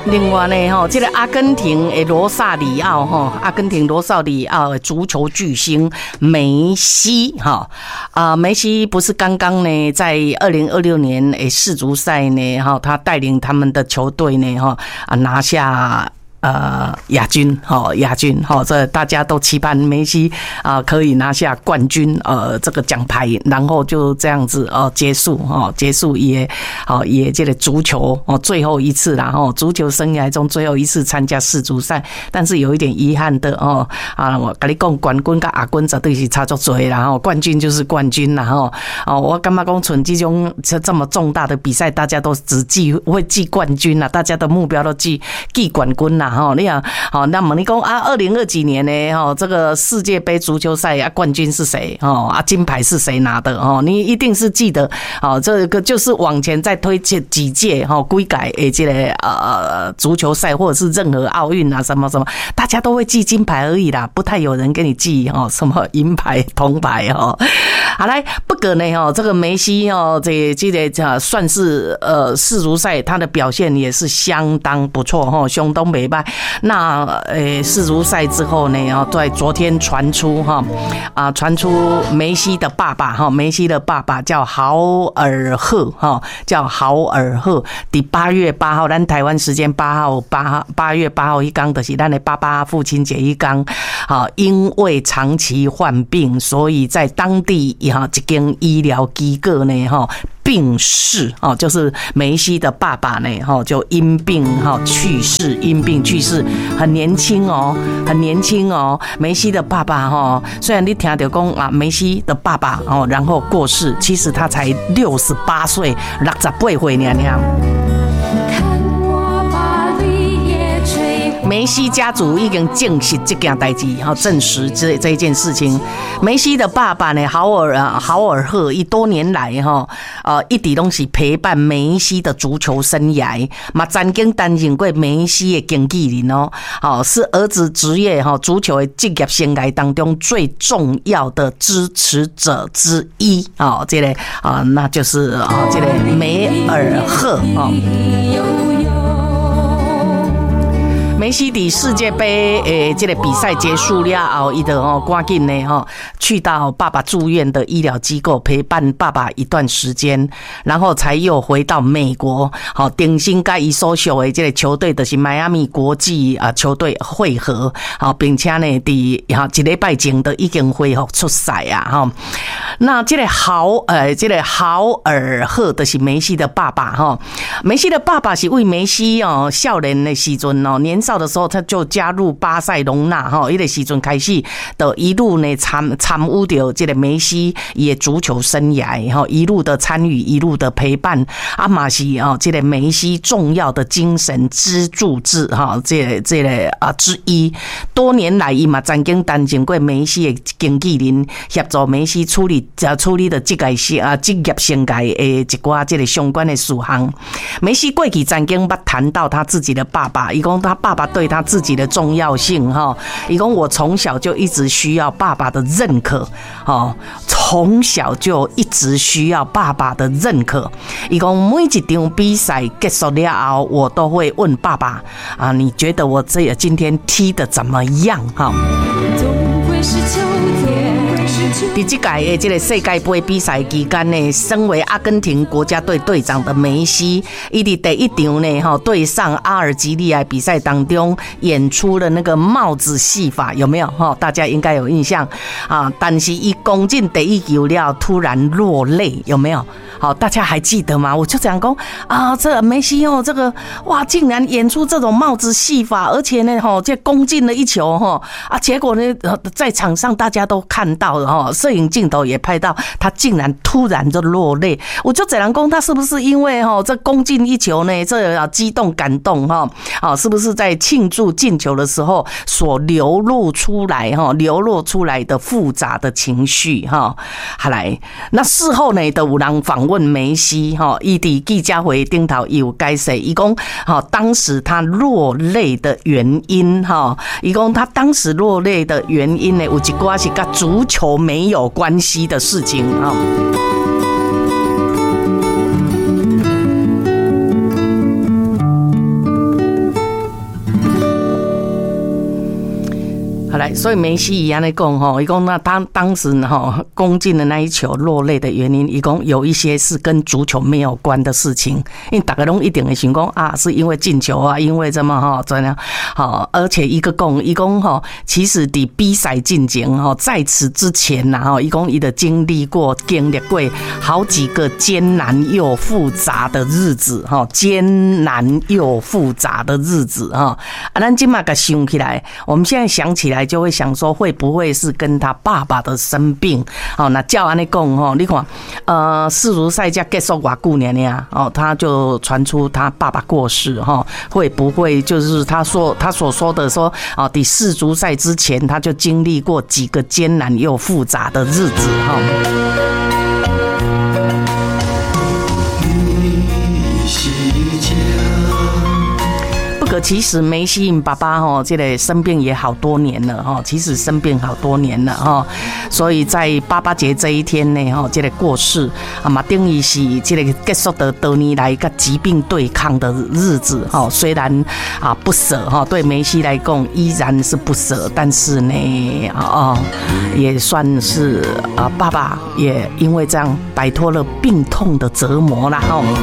另外呢，这个阿根廷的罗萨里奥阿根廷罗萨里奥的足球巨星梅西梅西不是刚刚呢在2026年的世足赛呢他带领他们的球队呢拿下亚军，这大家都期盼梅西可以拿下冠军这个奖牌，然后就这样子结束也这个足球最后一次啦足球生涯中最后一次参加世足赛，但是有一点遗憾的我跟你讲，冠军跟亚军绝对是差足多啦冠军就是冠军啦我感觉讲像这种这么重大的比赛，大家都只会记冠军啦，大家的目标都记冠军啦。你看，那么你讲2020几年呢？这个世界杯足球赛冠军是谁？金牌是谁拿的？你一定是记得。这个就是往前再推几届几改这个足球赛或者是任何奥运什么什么，大家都会记金牌而已啦，不太有人给你记什么银牌、铜牌好来，不过呢这个梅西这个算是世足赛他的表现也是相当不错相当不错。那世足赛之后呢在昨天传出梅西的爸爸叫豪尔赫第8月8号咱台湾时间8月8号一天就是咱的爸爸父亲节一天因为长期患病，所以在当地一间医疗机构呢病逝就是梅西的爸爸呢就因病去世，很年轻梅西的爸爸虽然你听到讲梅西的爸爸然后过世，其实他才68岁68岁而梅西家族已经证实这件代志，证实这一件事情。梅西的爸爸呢，豪尔赫，多年来一直都是陪伴梅西的足球生涯，嘛曾经担任过梅西的经纪人是儿子职业足球的职业生涯当中最重要的支持者之一这个那就是这个梅尔赫梅西的世界杯这个比赛结束了后，他就赶紧呢去到爸爸住院的医疗机构陪伴爸爸一段时间，然后才又回到美国重新跟他所属的这个球队就是迈阿密国际球队会合并且呢在一礼拜前都已经恢复出赛那这个豪尔赫就是梅西的爸爸梅西的爸爸是为梅西少年的时阵年少的时候他就加入巴塞隆纳那个时阵开始的一路呢参与到这个梅西也足球生涯一路的参与，一路的陪伴嘛是这个梅西重要的精神支柱之这个之一。多年来他嘛曾经担任过梅西的经纪人，协助梅西处理的这个职业生涯的一寡这个相关的事项。梅西过去曾经谈到他自己的爸爸，他说他爸爸对他自己的重要性他说我从小就一直需要爸爸的认可从小就一直需要爸爸的认可。他说每一场比赛结束了后，我都会问爸爸你觉得我今天踢得怎么样总会是秋天。在这届的这个世界杯比赛期间呢，身为阿根廷国家队队长的梅西，他在第一场呢对上阿尔及利亚比赛当中演出了那个帽子戏法，有没有大家应该有印象但是他攻进第一球了突然落泪，有没有大家还记得吗？我就讲这个梅西这个哇竟然演出这种帽子戏法，而且呢这攻进了一球结果呢在场上大家都看到了摄影镜头也拍到他竟然突然就落泪。我就只能说他是不是因为这攻进一球呢这激动感动是不是在庆祝进球的时候所流露出来的复杂的情绪好来，那事后呢就有人访问梅西他在记者会顶头有解释，他说当时他落泪的原因他说他当时落泪的原因呢有一寡是跟足球没有关系的事情来，所以梅西伊安尼讲吼，伊讲那当时哈攻进的那一球落泪的原因，伊讲有一些是跟足球没有关的事情，因为大家拢一定会想讲啊，是因为进球啊，因为怎么哈怎样好，而且伊讲哈，其实伫比赛进前哈，在此之前呐哈，伊讲伊的经历过好几个艰难又复杂的日子哈，艰难又复杂的日子哈，啊，咱今嘛个想起来，我们现在想起来就会想说，会不会是跟他爸爸的生病？好，那照安尼讲吼，你看，世足赛才结束偌久年呀，哦，他就传出他爸爸过世哈，会不会就是他所说的说，哦，第世足赛之前他就经历过几个艰难又复杂的日子哈。其实梅西爸爸哈，这个生病也好多年了哈，其实生病好多年了哈，所以在88节这一天呢哈，这个过世啊嘛，等于是这个结束的多年来跟疾病对抗的日子哈。虽然啊不舍哈，对梅西来讲依然是不舍，但是呢也算是爸爸也因为这样摆脱了病痛的折磨啦哈。